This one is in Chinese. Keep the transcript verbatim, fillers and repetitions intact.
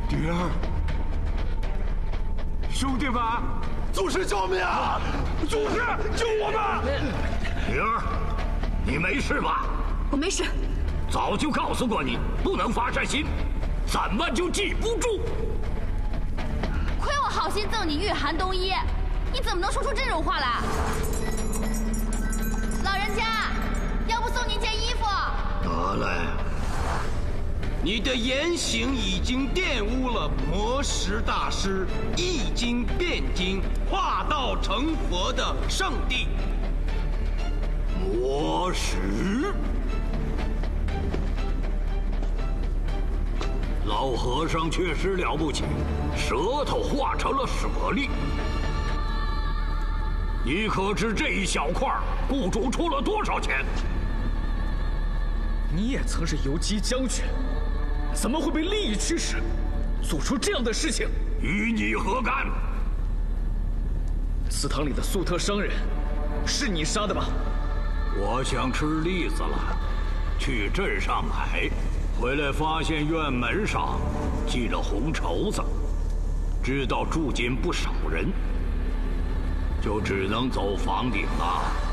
蝶儿，兄弟们， 祖师救命啊！祖师救我们！ 蝶儿，你没事吧？ 我没事。 早就告诉过你，不能发善心，怎么就记不住？ 亏我好心赠你御寒冬衣，你怎么能说出这种话来？老人家，要不送您件衣服？ 得嘞。 你的言行已经玷污了魔石大师易经辩经化道成佛的圣地。 魔石。老和尚确实了不起，舌头化成了舍利。你可知这一小块雇主出了多少钱？ 你也曾是游击将军，怎么会被利益驱使，做出这样的事情？ 与你何干？ 祠堂里的粟特商人，是你杀的吧？ 我想吃栗子了，去镇上买。回来发现院门上系着红绸子，知道住进不少人，就只能走房顶了。